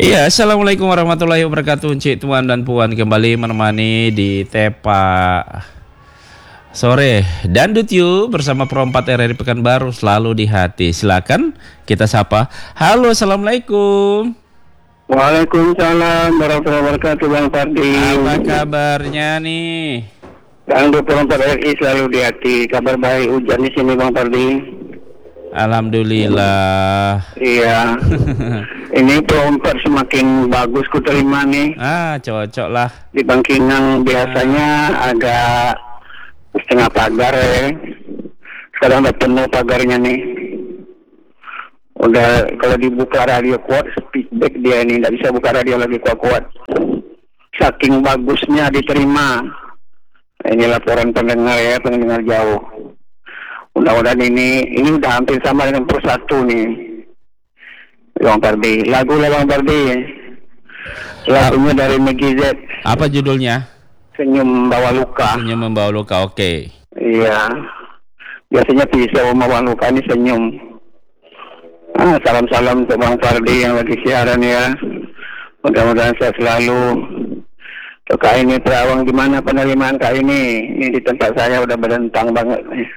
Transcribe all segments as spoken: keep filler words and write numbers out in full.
Iya, assalamualaikum warahmatullahi wabarakatuh, Cik Tuan dan Puan kembali menemani di Tepa Sore Dangdut You bersama Perempat R R I Pekanbaru selalu di hati. Silakan kita sapa. Halo, assalamualaikum. Waalaikumsalam warahmatullahi wabarakatuh, Bang Fardi. Apa kabarnya nih? Dangdut Perempat R R I selalu di hati. Kabar baik, hujan di sini, Bang Fardi. Alhamdulillah. Iya. Ini perempat semakin bagus ku terima nih. Ah, cocok lah. Di Bangkinang biasanya ah. agak setengah pagar ya. Sekarang udah penuh pagarnya nih. Udah kalau dibuka radio kuat, feedback dia ini nggak bisa buka radio lagi kuat-kuat. Saking bagusnya diterima. Ini laporan pendengar ya, pendengar jauh. Mudah-mudahan ini ini udah hampir sama dengan Pro satu nih, Bang Fardi. Lagu lah Bang Fardi. Lagunya dari Megi Z. Apa judulnya? Senyum Membawa Luka. Senyum Membawa Luka, oke. Okay. Iya. Biasanya bisa membawa luka, ini senyum. Ah, salam-salam untuk Bang Fardi yang lagi siaran ya. Mudah-mudahan saya selalu. Untuk Kak ini Terawang, gimana penerimaan Kak ini? Ini di tempat saya udah berdentang banget nih.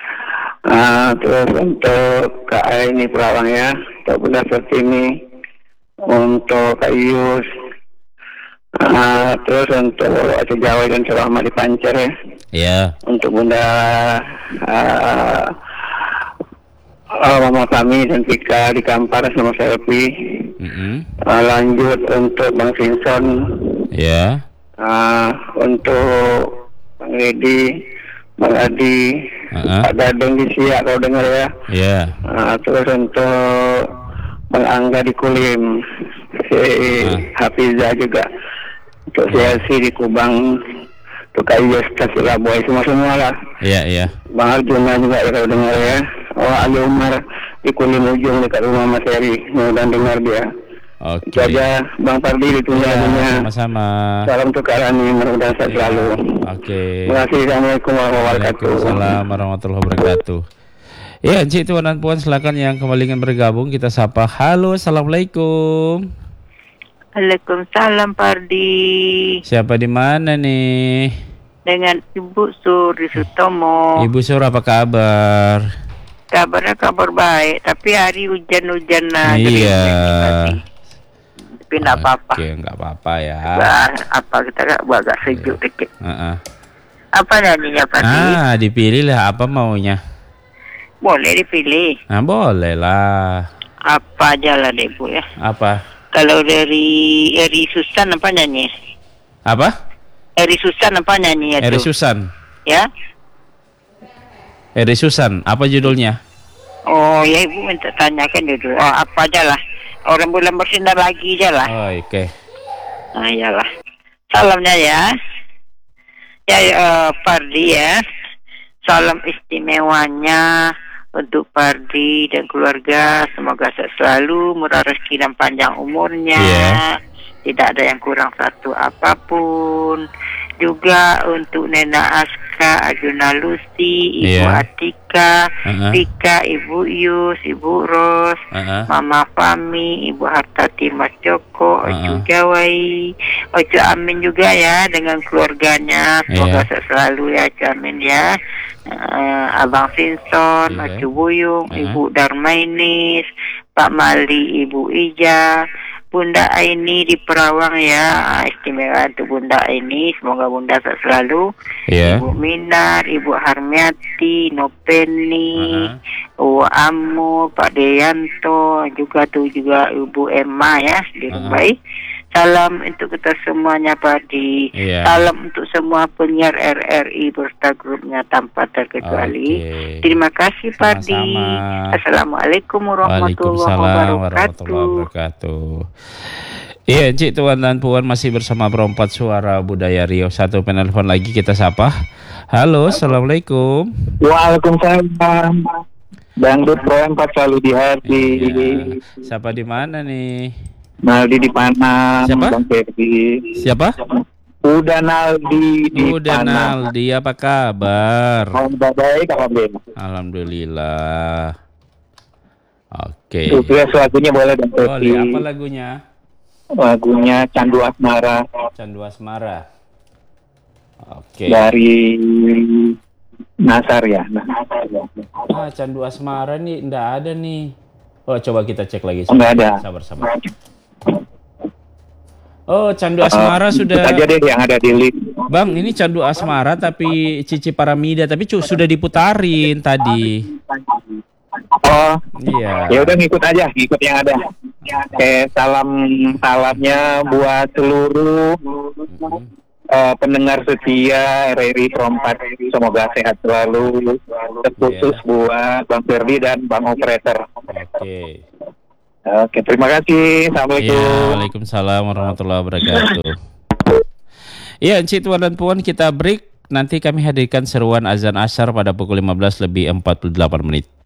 Ah, terus untuk Kak ini Perawang ya, untuk Bunda Sertini, untuk Kak Yus, ah, terus untuk Aceh Jawa dan Ceramah di Pancer ya. Yeah. Untuk Bunda ah, ah, Mama Tami dan Tika di Kampar sama Selfie. Mm-hmm. ah, lanjut untuk Bang Vincent. Ya. Yeah. Ah, untuk Bang Edi, Bang Adi, uh-huh. Pak Gadung di Siak kalau dengar ya. Iya. Yeah. Uh, terus untuk Bang Angga di Kulim, si uh. Hafiza juga, untuk uh. si di Kubang, untuk Ayus Kasila Boy semua semua lah. Iya yeah, iya. Yeah. Bang Arjuna juga ya kalau dengar ya. Oh Ali Umar di Kulim ujung dekat rumah Mas Heri, mudah dengar dia. Oke. Okay. Jaga Bang Fardi ditunggu lagunya. Ya, sama-sama. Salam untuk Kak Rani, mudah-mudahan sehat selalu. Oke. Okay. Terima kasih. Assalamualaikum warahmatullahi wabarakatuh. Waalaikumsalam warahmatullahi wabarakatuh. Ya, Cik Tuan dan Puan silakan yang kembali ingin bergabung kita sapa. Halo, assalamualaikum. Waalaikumsalam Fardi. Siapa di mana nih? Dengan Ibu Sur di Sutomo. Ibu Sur apa kabar? Kabarnya kabar baik, tapi hari hujan-hujan nah. Iya. Tapi enggak apa-apa. Oke, enggak apa-apa ya. Bah, apa kita enggak buat agak sejuk dikit. Heeh. Apa nyanyinya Fardi? Ah, dipilih lah apa maunya. Boleh dipilih. Nah, boleh lah. Apa aja lah deh Bu ya. Apa? Kalau dari Eri Susan apa nyanyi? Apa? Eri Susan apa nyanyinya tuh? Eri Susan. Ya? Eri Susan, apa judulnya? Oh ya Ibu minta tanyakan dulu. Oh, apa aja lah. Orang bulan bersinar lagi aja lah. Oh, oke. Okay. Nah, iyalah. Salamnya ya. Ya, uh, Fardi ya. Salam istimewanya untuk Fardi dan keluarga. Semoga sehat selalu, murah rezeki dan panjang umurnya. Yeah. Tidak ada yang kurang satu apapun. Juga untuk Nena Aska, Ajuna Lucy, Ibu yeah. Atika, uh-huh. Tika, Ibu Yus, Ibu Ros, uh-huh. Mama Fami, Ibu Hartati Mas Joko, uh-huh. Ocu Gawai, Ocu Amin juga ya dengan keluarganya. Semoga yeah. selalu ya, Ocu Amin ya. Uh, Abang Vincent, yeah. Ocu Buyung, uh-huh. Ibu Darmainis, Pak Mali, Ibu Ija, Bunda Aini di Perawang ya, istimewa untuk Bunda Aini, semoga Bunda sehat selalu. Yeah. Ibu Minar, Ibu Harmiati, Nopeni, uh-huh. Amu, Pak Deyanto, juga tuh juga Ibu Emma ya di Rumbai. Uh-huh. Salam untuk kita semuanya Fardi. Yeah. Salam untuk semua penyiar R R I berserta grupnya tanpa terkecuali. Okay. Terima kasih Fardi. Assalamualaikum warahmatullahi wabarakatuh. Iya, Cik Tuan dan Puan masih bersama Perempat Suara Budaya Riau. Satu penelpon lagi kita sapa. Halo, assalamualaikum. Waalaikumsalam. Dangdut Perempat selalu di hati. Iya. Siapa di mana nih? Naldi di Panam. Siapa? Bang Ferdi. Siapa? Udah Naldi di Udah Panam. Naldi, apa kabar? Oh, baik, alhamdulillah. Alhamdulillah. Oke. Okay. Lagunya boleh Bang Ferdi. Boleh, apa lagunya? lagunya Candu Asmara. Candu Asmara. Oke. Dari Nasar ya. Ah, Candu Asmara nih enggak ada nih. Oh, coba kita cek lagi. Enggak ada. Sabar, sabar. Oh, Candu Asmara uh, sudah. Aja deh yang ada di list. Bang, ini Candu Asmara tapi Cici Paramida tapi cu- sudah diputarin tadi. Oh, iya. Ya udah ngikut aja, ngikut yang ada. Oke, salam salamnya buat seluruh mm-hmm. uh, pendengar setia R R I Perempat. Semoga sehat selalu. Terkhusus yeah. buat Bang Ferdi dan Bang Operator. Oke. Okay. Oke, terima kasih. Assalamualaikum. Ya, waalaikumsalam warahmatullahi wabarakatuh. Iya, Encik Tuan dan Puan, kita break. Nanti kami hadirkan seruan azan asyar pada pukul lima belas lebih empat puluh delapan menit.